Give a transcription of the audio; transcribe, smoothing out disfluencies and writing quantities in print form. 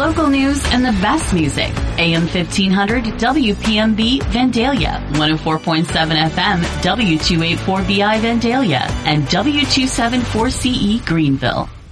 local news and the best music. AM 1500 WPMB Vandalia, 104.7 FM W284BI Vandalia, and W274CE Greenville.